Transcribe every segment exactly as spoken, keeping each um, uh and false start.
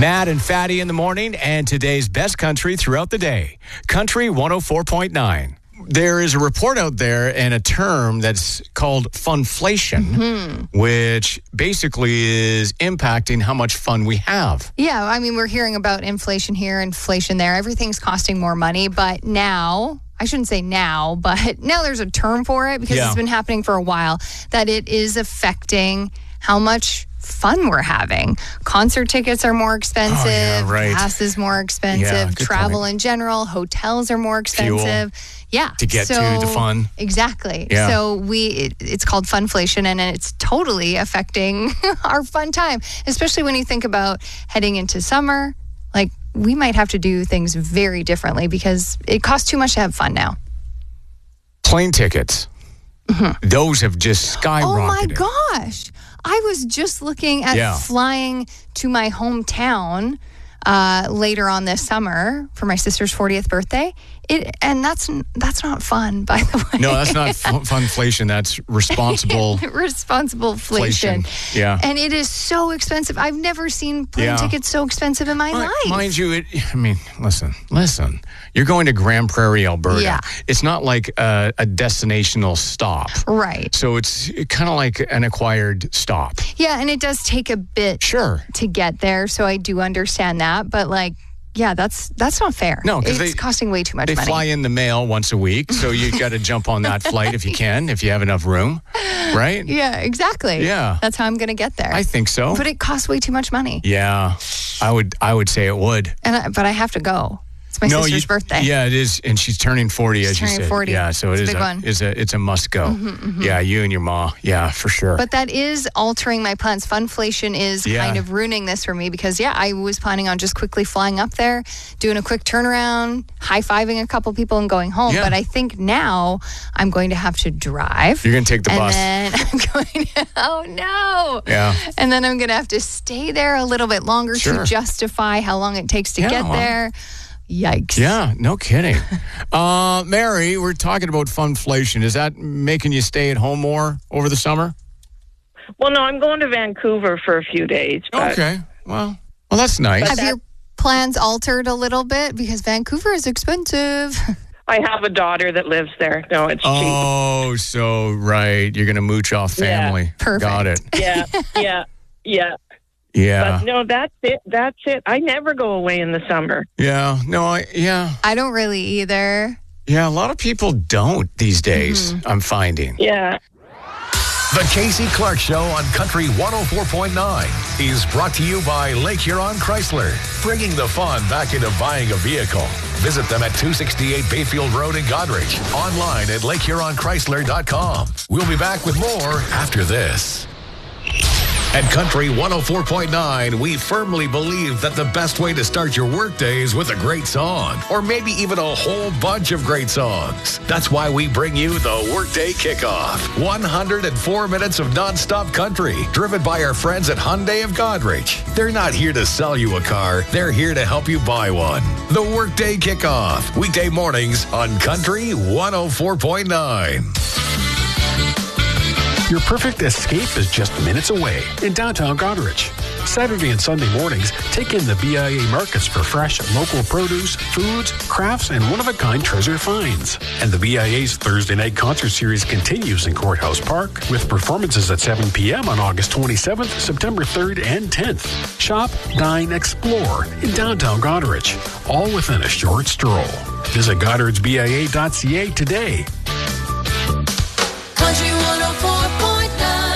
Matt and Fatty in the morning, and today's best country throughout the day. Country one oh four point nine. There is a report out there and a term that's called funflation, mm-hmm. which basically is impacting how much fun we have. Yeah, I mean, we're hearing about inflation here, inflation there. Everything's costing more money, but now... I shouldn't say now, but now there's a term for it because yeah. it's been happening for a while, that it is affecting how much fun we're having. Concert tickets are more expensive. Oh, yeah, right. Gas is more expensive. Yeah, travel point. In general. Hotels are more expensive. Fuel yeah. To get so, to the fun. Exactly. Yeah. So we it, it's called funflation, and it's totally affecting our fun time, especially when you think about heading into summer. Like, we might have to do things very differently because it costs too much to have fun now. Plane tickets. Mm-hmm. Those have just skyrocketed. Oh my gosh. I was just looking at yeah. flying to my hometown uh, later on this summer for my sister's fortieth birthday. It, and that's that's not fun, by the way. No, that's not f- funflation. That's responsible. responsible inflation. Yeah. And it is so expensive. I've never seen plane yeah. tickets so expensive in my well, life. Mind you, it, I mean, listen, listen. You're going to Grand Prairie, Alberta. Yeah. It's not like a, a destinational stop. Right. So it's kind of like an acquired stop. Yeah, and it does take a bit sure. to get there, so I do understand that. But, like, yeah, that's that's not fair. No, because it's they, costing way too much they money. They fly in the mail once a week, so you got to jump on that flight if you can, if you have enough room, right? Yeah, exactly. Yeah, that's how I'm going to get there. I think so. But it costs way too much money. Yeah, I would I would say it would. And I, but I have to go. It's my no, sister's you, birthday. Yeah, it is, and she's turning forty, she's as turning you said. forty. Yeah, so it's it is a, big a, one. is a it's a must go. Mm-hmm, mm-hmm. Yeah, you and your ma. Yeah, for sure. But that is altering my plans. Funflation is yeah. kind of ruining this for me because, yeah, I was planning on just quickly flying up there, doing a quick turnaround, high-fiving a couple people and going home. Yeah. But I think now I'm going to have to drive. You're going to take the and bus. And then I'm going to, oh, no. Yeah. And then I'm going to have to stay there a little bit longer sure. to justify how long it takes to yeah, get well. there. Yikes. Yeah, no kidding. uh, Mary, we're talking about funflation. Is that making you stay at home more over the summer? Well, no, I'm going to Vancouver for a few days. But, okay. Well, well, that's nice. Have that, your plans altered a little bit? Because Vancouver is expensive. I have a daughter that lives there. No, it's oh, cheap. Oh, so, right. You're going to mooch off family. Yeah. Perfect. Got it. Yeah, yeah, yeah. Yeah. But no, that's it. That's it. I never go away in the summer. Yeah. No, I, yeah. I don't really either. Yeah, a lot of people don't these days, mm-hmm. I'm finding. Yeah. The Casey Clark Show on Country one oh four point nine is brought to you by Lake Huron Chrysler, bringing the fun back into buying a vehicle. Visit them at two sixty-eight Bayfield Road in Goderich, online at lake huron chrysler dot com. We'll be back with more after this. At Country one oh four point nine, we firmly believe that the best way to start your workday is with a great song, or maybe even a whole bunch of great songs. That's why we bring you the Workday Kickoff. one hundred four minutes of nonstop country, driven by our friends at Hyundai of Goderich. They're not here to sell you a car, they're here to help you buy one. The Workday Kickoff, weekday mornings on Country one oh four point nine. Your perfect escape is just minutes away in downtown Goderich. Saturday and Sunday mornings, take in the B I A markets for fresh local produce, foods, crafts, and one-of-a-kind treasure finds. And the B I A's Thursday night concert series continues in Courthouse Park with performances at seven p.m. on August twenty-seventh, September third, and tenth. Shop, dine, explore in downtown Goderich, all within a short stroll. Visit goderich b i a dot c a today. Country one oh four point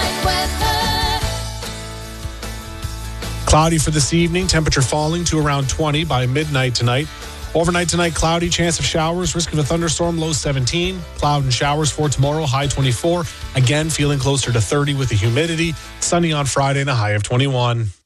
nine weather. Cloudy for this evening, temperature falling to around twenty by midnight tonight. Overnight tonight, cloudy, chance of showers, risk of a thunderstorm, low seventeen. Cloud and showers for tomorrow, high twenty-four. Again, feeling closer to thirty with the humidity. Sunny on Friday and a high of twenty-one.